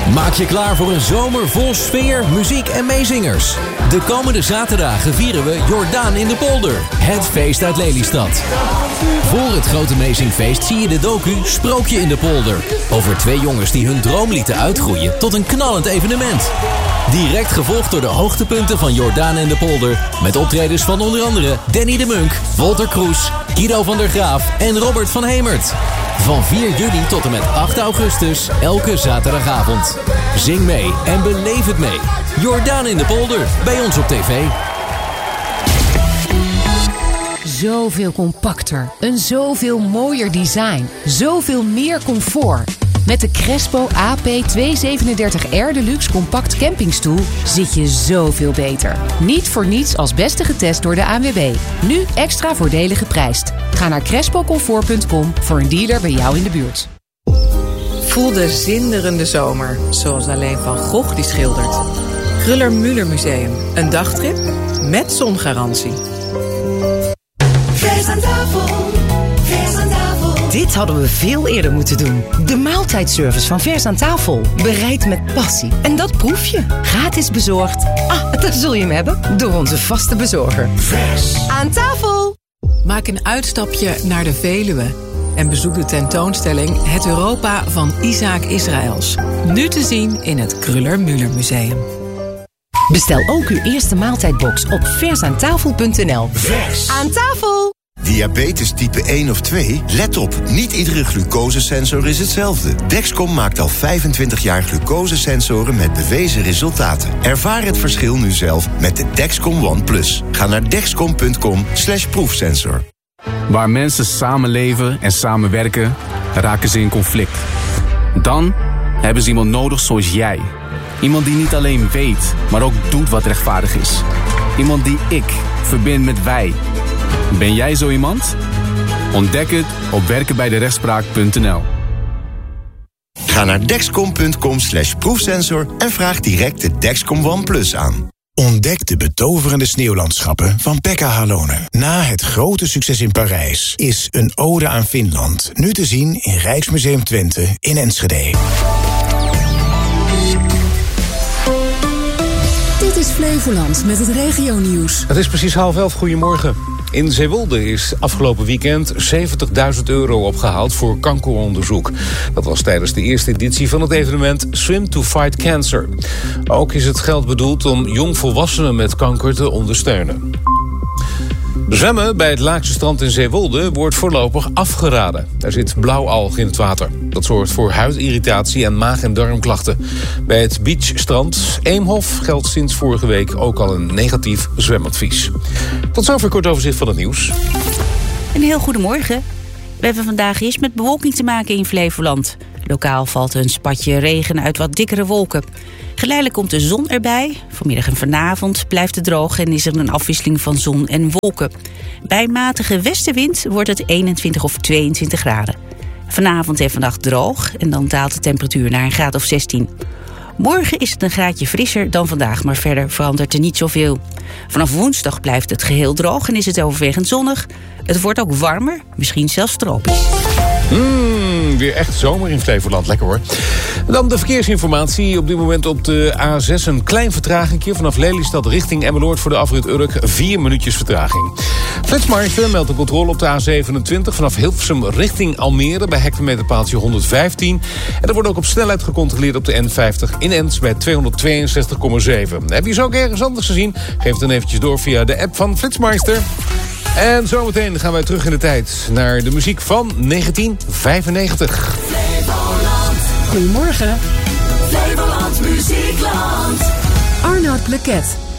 Maak je klaar voor een zomer vol sfeer, muziek en meezingers. De komende zaterdagen vieren we Jordaan in de Polder. Het feest uit Lelystad. Voor het grote meezingfeest zie je de docu Sprookje in de Polder. Over 2 jongens die hun droom lieten uitgroeien tot een knallend evenement. Direct gevolgd door de hoogtepunten van Jordaan en de Polder. Met optredens van onder andere Danny de Munk, Walter Kroes, Guido van der Graaf en Robert van Hemert. Van 4 juli tot en met 8 augustus, elke zaterdagavond. Zing mee en beleef het mee. Jordaan in de Polder, bij ons op tv. Zoveel compacter, een zoveel mooier design, zoveel meer comfort. Met de Crespo AP237R Deluxe Compact Campingstoel zit je zoveel beter. Niet voor niets als beste getest door de ANWB. Nu extra voordelig geprijsd. Ga naar crespocomfort.com voor een dealer bij jou in de buurt. Voel de zinderende zomer, zoals alleen Van Gogh die schildert. Kruller-Müller Museum, een dagtrip met zongarantie. Vers aan tafel, vers aan tafel. Dit hadden we veel eerder moeten doen. De maaltijdservice van Vers aan tafel. Bereid met passie. En dat proef je. Gratis bezorgd. Daar zul je hem hebben. Door onze vaste bezorger. Vers aan tafel. Maak een uitstapje naar de Veluwe en bezoek de tentoonstelling Het Europa van Isaac Israëls. Nu te zien in het Kruller-Müller Museum. Bestel ook uw eerste maaltijdbox op versaantafel.nl. Vers aan tafel. Diabetes type 1 of 2? Let op, niet iedere glucosesensor is hetzelfde. Dexcom maakt al 25 jaar glucosesensoren met bewezen resultaten. Ervaar het verschil nu zelf met de Dexcom One Plus. Ga naar dexcom.com/proefsensor. Waar mensen samenleven en samenwerken, raken ze in conflict. Dan hebben ze iemand nodig zoals jij. Iemand die niet alleen weet, maar ook doet wat rechtvaardig is. Iemand die ik verbind met wij. Ben jij zo iemand? Ontdek het op werkenbijderechtspraak.nl. Ga naar dexcom.com/proefsensor en vraag direct de Dexcom One Plus aan. Ontdek de betoverende sneeuwlandschappen van Pekka Halonen. Na het grote succes in Parijs is Een Ode aan Finland nu te zien in Rijksmuseum Twente in Enschede. Dit is Flevoland met het regionieuws. Het is precies 10:30. Goedemorgen. In Zeewolde is afgelopen weekend €70.000 opgehaald voor kankeronderzoek. Dat was tijdens de eerste editie van het evenement Swim to Fight Cancer. Ook is het geld bedoeld om jongvolwassenen met kanker te ondersteunen. Zwemmen bij het Laakse strand in Zeewolde wordt voorlopig afgeraden. Er zit blauwalg in het water. Dat zorgt voor huidirritatie en maag- en darmklachten. Bij het beachstrand Eemhof geldt sinds vorige week ook al een negatief zwemadvies. Tot zover kort overzicht van het nieuws. Een heel goedemorgen. We hebben vandaag eerst met bewolking te maken in Flevoland. Lokaal valt een spatje regen uit wat dikkere wolken. Geleidelijk komt de zon erbij. Vanmiddag en vanavond blijft het droog en is er een afwisseling van zon en wolken. Bij matige westenwind wordt het 21 of 22 graden. Vanavond en vannacht droog en dan daalt de temperatuur naar een graad of 16. Morgen is het een graadje frisser dan vandaag, maar verder verandert er niet zoveel. Vanaf woensdag blijft het geheel droog en is het overwegend zonnig. Het wordt ook warmer, misschien zelfs tropisch. Weer echt zomer in Flevoland. Lekker hoor. Dan de verkeersinformatie. Op dit moment op de A6 een klein vertragingje vanaf Lelystad richting Emmeloord voor de afrit Urk. 4 minuutjes vertraging. Flitsmeister meldt een controle op de A27 vanaf Hilversum richting Almere bij hectometerpaaltje 115. En er wordt ook op snelheid gecontroleerd op de N50 in Ens bij 262,7. Heb je ze ook ergens anders gezien? Geef het dan eventjes door via de app van Flitsmeister. En zometeen gaan wij terug in de tijd naar de muziek van 1995. Flevoland. Goedemorgen. Flevoland Muziekland. Arnoud Pleket.